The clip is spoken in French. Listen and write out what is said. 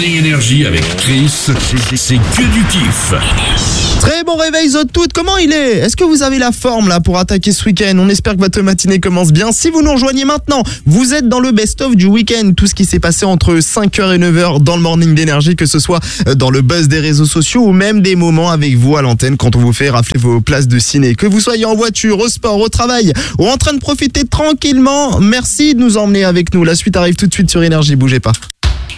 Morning Énergie avec Chris, c'est que du kiff. Très bon réveil Zot toutes, comment il est? Est-ce que vous avez la forme là pour attaquer ce week-end? On espère que votre matinée commence bien. Si vous nous rejoignez maintenant, vous êtes dans le best-of du week-end. Tout ce qui s'est passé entre 5h et 9h dans le Morning d'Énergie, que ce soit dans le buzz des réseaux sociaux ou même des moments avec vous à l'antenne quand on vous fait rafler vos places de ciné. Que vous soyez en voiture, au sport, au travail ou en train de profiter tranquillement, merci de nous emmener avec nous. La suite arrive tout de suite sur Énergie, bougez pas.